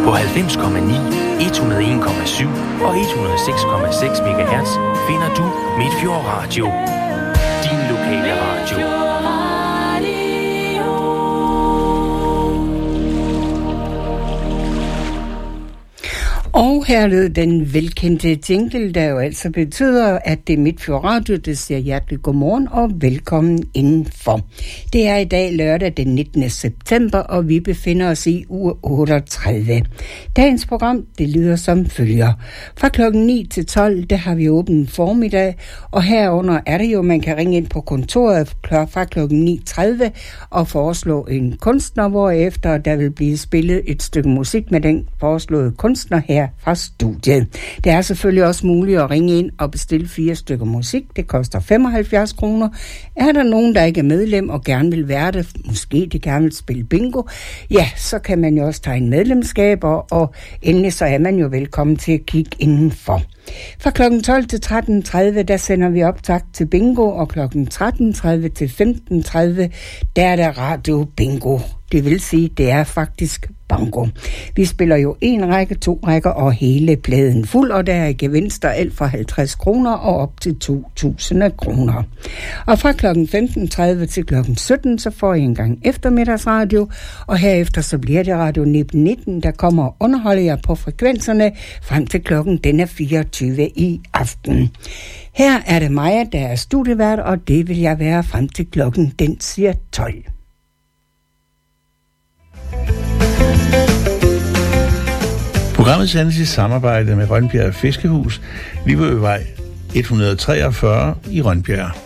På 90,9, 101,7 og 106,6 MHz finder du Midtfjord Radio. Din lokale radio. Og her lød den velkendte jingle, der jo altså betyder, at det er Midtfjord Radio, det siger hjertelig godmorgen og velkommen indenfor. Det er i dag lørdag den 19. september, og vi befinder os i uge 38. Dagens program, det lyder som følger. Fra klokken 9 til 12, der har vi åbent formiddag, og herunder er det jo, man kan ringe ind på kontoret fra klokken 9.30 og foreslå en kunstner, hvorefter der vil blive spillet et stykke musik med den foreslåede kunstner her fra studiet. Det er selvfølgelig også muligt at ringe ind og bestille 4 stykker musik. Det koster 75 kroner. Er der nogen, der ikke er medlem og gerne vil være det, måske de gerne vil spille bingo, ja, så kan man jo også tegne medlemskaber, og endelig så er man jo velkommen til at kigge indenfor. Fra kl. 12 til 13.30, der sender vi optakt til bingo, og kl. 13.30 til 15.30, der er der radio bingo. Det vil sige, det er faktisk bango. Vi spiller jo 1 række, 2 rækker og hele pladen fuld, og der er gevinster alt fra 50 kroner og op til 2.000 kroner. Og fra kl. 15.30 til kl. 17, så får I en gang eftermiddagsradio, og herefter så bliver det Radio 19, der kommer og underholder jer på frekvenserne frem til klokken den er 24 i aften. Her er det Maja, der er studievært, og det vil jeg være frem til klokken den siger 12. Programmet sendes i samarbejde med Rønbjerg Fiskehus, Livøvej 143 i Rønbjerg.